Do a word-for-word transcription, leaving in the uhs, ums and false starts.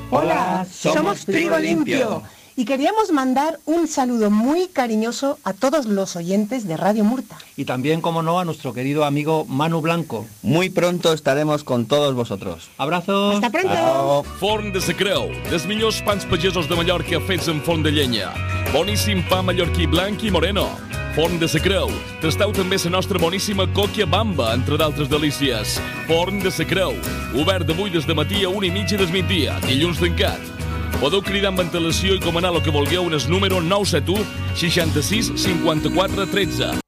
Hola, somos Trigo Limpio. Y queríamos mandar un saludo muy cariñoso a todos los oyentes de Radio Murta. Y también, como no, a nuestro querido amigo Manu Blanco. Muy pronto estaremos con todos vosotros. Abrazos. Hasta pronto. Adeu. Forn de Sa Creu, dels millors pans pagesos de Mallorca fets en forn de llenya. Boníssim pa mallorquí blanc i moreno. Forn de Sa Creu. Tasteu també la nostra boníssima còquia bamba, entre d'altres delícies. Forn de Sa Creu. Obert d'avui des de matí a una i mitja del migdia, dilluns tancat. Podeu cridar amb antelació i comanar el que vulgueu en el número nou set u seixanta-sis cinquanta-quatre tretze.